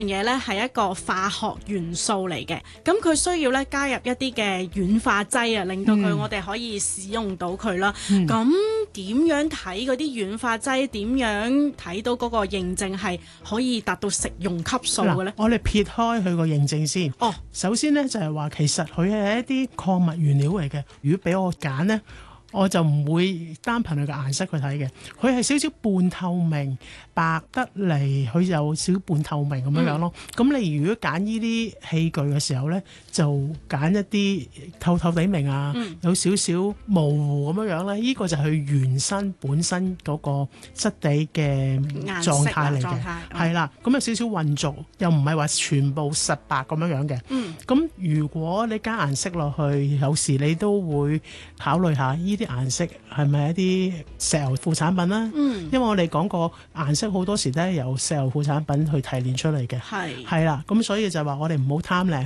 嘢咧係一個化學元素嚟嘅，咁佢需要咧加入一啲嘅軟化劑啊，令到我哋可以使用到佢啦。咁點樣睇嗰啲軟化劑？點樣睇到嗰個認證係可以達到食用級數嘅咧？ 我哋撇開佢個認證先。首先咧就係話其實佢係一啲礦物原料嚟嘅。如果俾我揀咧，我就唔會單憑佢嘅顏色去睇嘅，佢係少少半透明，白得嚟佢有少半透明咁樣咯。咁你如果揀呢啲器具嘅時候咧，就揀一啲透透地明啊，有少少模糊咁樣咧，呢個就係佢原身本身嗰個質地嘅狀態嚟嘅，係啦。咁有少少混濁，又唔係話全部實白咁樣嘅。咁如果你加顏色落去，有時你都會考慮下呢啲顏色係咪一啲石油副產品啦？因為我哋講過顏色好多時都係由石油副產品去提煉出嚟嘅，係啦。咁所以就話我哋唔好貪靚，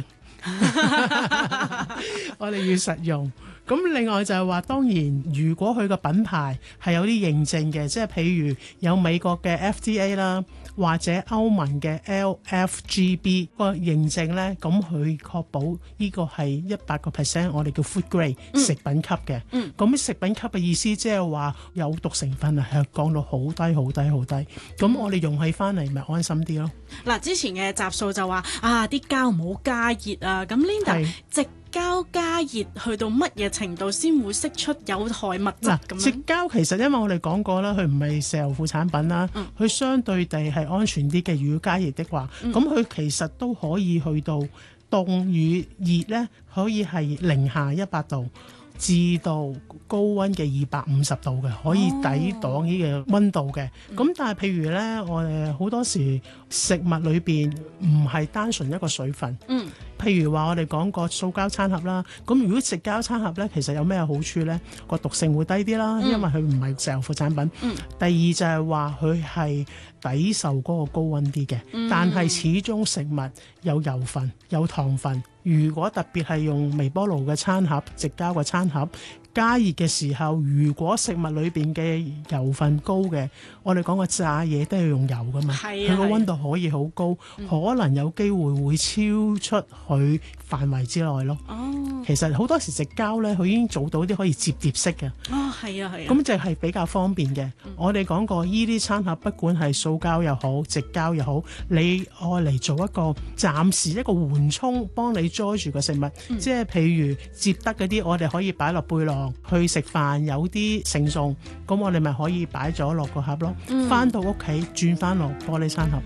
我哋要實用。咁另外就係話，當然如果佢個品牌係有啲認證嘅，即係譬如有美國嘅 FDA 啦，或者歐盟嘅 LFGB 個認證咧，咁佢確保呢個係100%我哋叫 food grade 食品級嘅。咁食品級嘅意思即係話有毒成分係降到好低好低好低，咁我哋用起翻嚟咪安心啲咯。 嗱，之前嘅集數就話啲膠唔好加熱啊，咁 Linda 矽膠加熱去到乜嘢程度先會釋出有害物質咁樣？矽膠其實因為我哋講過啦，佢唔係石油副產品啦，佢相對地係安全啲嘅。如果加熱的話，咁佢其實都可以去到凍與熱呢，可以係零下100度至到高溫嘅250度嘅，可以抵擋呢個溫度嘅。咁但係譬如呢，我哋好多時食物裏邊唔係單純一個水分。譬如話我哋講過塑膠餐盒啦，咁如果矽膠餐盒呢，其實有咩好處呢？個毒性會低啲啦，因為佢唔係石油副產品。第二就係話佢係抵受嗰個高溫啲嘅，但係始終食物有油分、有糖分。如果特別係用微波爐嘅餐盒、矽膠嘅餐盒，加熱嘅時候，如果食物裏邊嘅油分高嘅，我哋講個炸嘢都係用油噶嘛，佢個溫度可以好高，可能有機會會超出佢範圍之內咯。其實好多時矽膠咧，佢已經做到啲可以摺疊式嘅。咁就係比較方便嘅。我哋講過依啲餐盒，不管係塑膠又好、矽膠又好，你愛嚟做一個暫時一個緩衝，幫你載住個食物，即係譬如摺得嗰啲，我哋可以擺落背囊去食飯，有啲剩餸，咁我哋咪可以擺咗落個盒咯。翻到屋企轉翻落玻璃餐盒。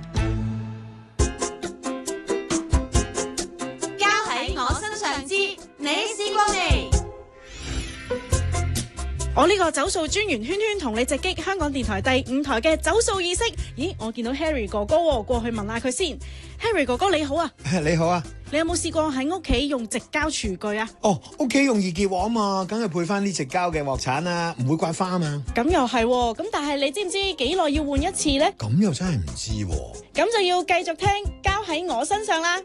交喺我身上之，你試過未？ 我呢個走數專員圈圈同你直擊香港電台第5台嘅走數意識。咦，我見到 Harry 哥哥喎，過去問下佢先。Harry 哥哥你好啊。 你好啊。 你有冇試過喺屋企用矽膠廚具啊？ 屋企用易潔鑊啊嘛，梗係配翻啲矽膠嘅鑊鏟啦，唔會刮花啊嘛。 咁又係喎，咁但係你知唔知幾耐要換一次呢？ 咁又真係唔知喎。 咁就要繼續聽交喺我身上啦。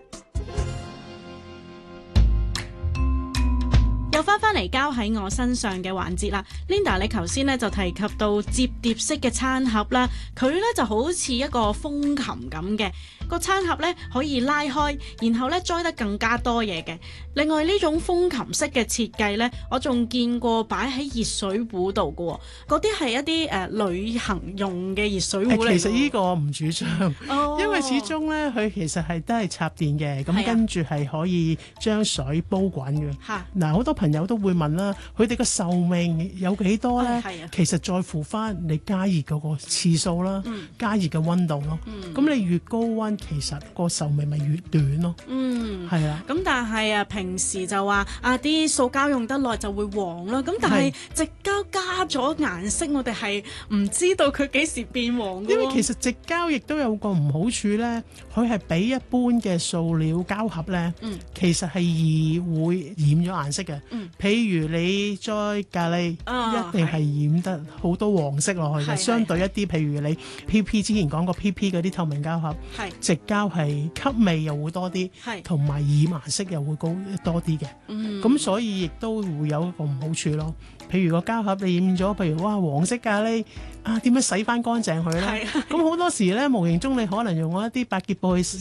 又翻嚟交喺我身上嘅環節啦 ，Linda 你頭先咧就提及到摺疊式嘅餐盒啦，佢咧就好似一個風琴咁嘅，個餐盒咧可以拉開，然後咧裝得更加多嘢嘅。另外呢種風琴式嘅設計咧，我仲見過擺喺熱水壺度嘅，嗰啲係一啲旅行用嘅熱水壺嚟。 其實呢個我唔主張，因為始終咧佢其實係都係插電嘅，咁跟住係可以將水煲滾嘅。嗱，好多朋友都會問啦，佢哋嘅壽命有幾多咧？其實在乎翻你加熱嗰個次數啦，加熱嘅溫度咯。咁你越高溫，其實個壽命咪越短咯。係啊。 咁但係平時就話啲塑膠用得耐就會黃啦。咁但係矽膠加咗顏色，我哋係唔知道佢幾時變黃嘅。 因為其實矽膠亦都有個唔好處咧，佢係比一般嘅塑料膠盒咧，其實係易會染咗顏色嘅。譬如你再咖喱，一定係染得好多黃色落去嘅。相對一啲，譬如你 PP 之前講過 PP 嗰啲透明膠盒，矽膠係吸味又會多啲，同埋染顏色又會高多啲嘅。咁所以亦都會有一個唔好處咯。譬如個膠盒你染咗，譬如黃色咖喱點樣洗翻乾淨佢咧？咁好多時咧，無形中你可能用一啲百潔布去